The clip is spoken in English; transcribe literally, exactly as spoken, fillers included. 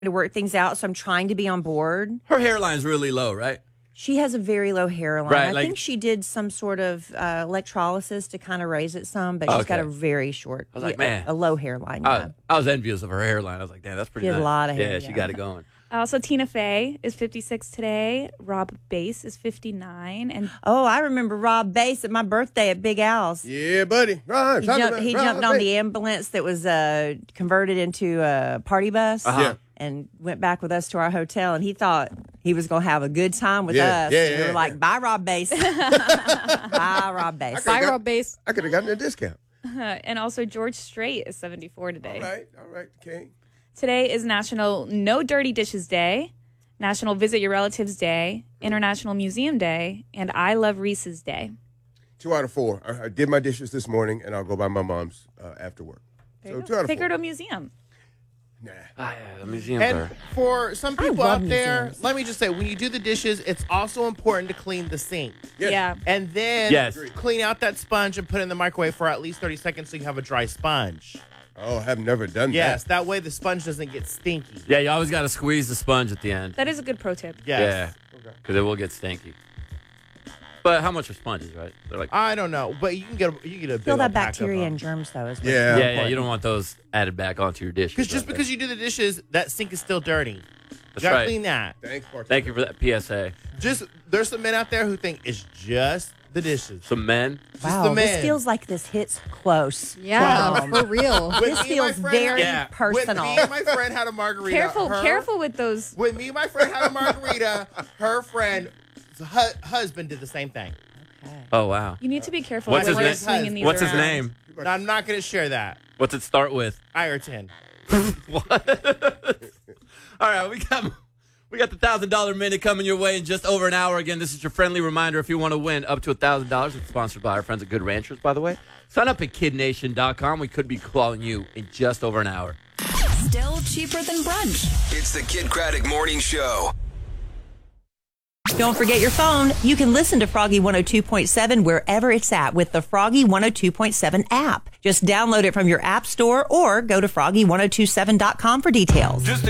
to work things out, so I'm trying to be on board. Her hairline's really low, right? She has a very low hairline. Right, I like- think she did some sort of uh, electrolysis to kind of raise it some, but she's got Okay. a very short, I was like, yeah, man. a low hairline. I, Yeah. I was envious of her hairline. I was like, damn, that's pretty She has a nice. lot of hair, Yeah, she yeah. got it going. Also, Tina Fey is fifty-six today. Rob Bass is fifty-nine. And Oh, I remember Rob Bass at my birthday at Big Al's. Yeah, buddy. Right, He, talk jumped, about- he right, jumped on right. the ambulance that was uh, converted into a party bus Yeah. and went back with us to our hotel. And he thought he was going to have a good time with Yeah, us. yeah, and we yeah, were like, yeah. bye, Rob Bass. Bye, Rob Bass. Bye, got- Rob Bass. I could have gotten a discount. And also, George Strait is seventy-four today. All right, all right, King. Today is National No Dirty Dishes Day, National Visit Your Relatives Day, International Museum Day, and I Love Reese's Day. Two out of four. I, I did my dishes this morning, and I'll go by my mom's uh, after work. There So you two go. out of Take four. her to a museum. Nah. Ah, yeah, the museums And are. for some I people love out there, museums. let me just say, when you do the dishes, it's also important to clean the sink. Yes. Yeah. And then Yes. clean out that sponge and put it in the microwave for at least thirty seconds so you have a dry sponge. Oh, I've never done Yes, that. that way the sponge doesn't get stinky. Yeah, you always got to squeeze the sponge at the end. That is a good pro tip. Yes. Yeah, because it will get stinky. But how much are sponges, right? They're like, I don't know, but you can get a, you can get a big Kill that old pack of bacteria them. and germs, though. Is Yeah. yeah, yeah. You don't want those added back onto your dish. Because just because you do the dishes, that sink is still dirty. That's you gotta right. clean that. Thanks, Bartender. Thank you for that P S A. Just there's some men out there who think it's just the dishes. Some men. Just Wow, the this men. feels like this hits close. Yeah, Um, for real. When this me and my feels friend very Yeah. personal. When me and my friend had a margarita. Careful, her- careful with those. When me and my friend had a margarita, her friend's hu- husband did the same thing. Oh wow. You need to be careful What's with his when name? you're swinging these What's his around. name? And I'm not going to share that. What's it start with? Ireton. What? All right, we got we got the thousand dollar minute coming your way in just over an hour. Again, this is your friendly reminder. If you want to win up to a thousand dollars, it's sponsored by our friends at Good Ranchers. By the way, sign up at kid nation dot com. We could be calling you in just over an hour. Still cheaper than brunch. It's the Kid Craddock Morning Show. Don't forget your phone. You can listen to Froggy one oh two point seven wherever it's at with the Froggy one oh two point seven app. Just download it from your app store or go to froggy ten twenty-seven dot com for details. Just